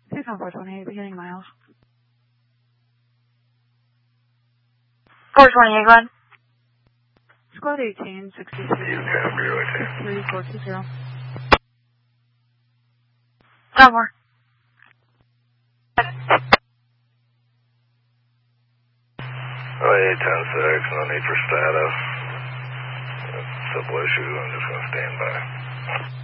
61428, beginning miles. 428, go ahead. Squad 18, 63, 420. Stop more. Oh, 810-6, no need for status. Simple issue, I'm just going to stand by.